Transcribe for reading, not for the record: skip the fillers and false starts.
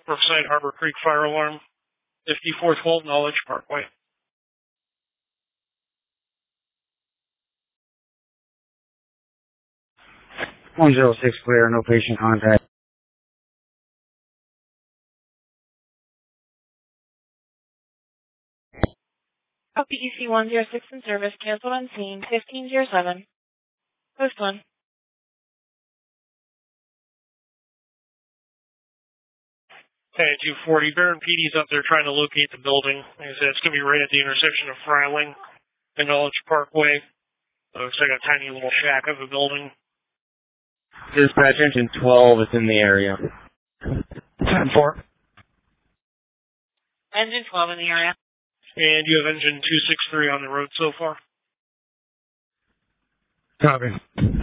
Brookside Harbor Creek fire alarm. 5412 Knowledge Parkway. 106 clear, no patient contact. Copy EC 106 in service, canceled on scene, 1507. Post 1. Hey, 240. Baron PD's up there trying to locate the building. Like I said, it's going to be right at the intersection of Freiling and Knowledge Parkway. Looks like a tiny little shack of a building. Dispatch engine 12 is in the area. 10-4. Engine 12 in the area. And you have engine 263 on the road so far. Copy.